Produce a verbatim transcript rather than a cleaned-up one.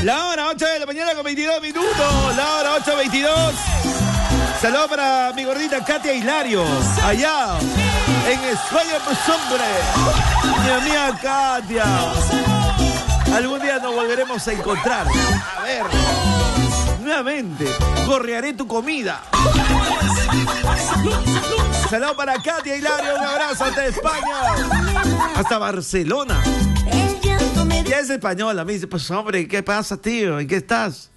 La hora ocho de la mañana con veintidós minutos. La hora ocho veintidós. Saludos para mi gordita Katia Hilario. Allá en España, pues hombre. Mi amiga Katia. Algún día nos volveremos a encontrar. A ver. Nuevamente. Gorrearé tu comida. Saludos para Katia Hilario. Un abrazo hasta España. Hasta Barcelona. Ya es española. Me dice, pues hombre, ¿qué pasa, tío? ¿En qué estás?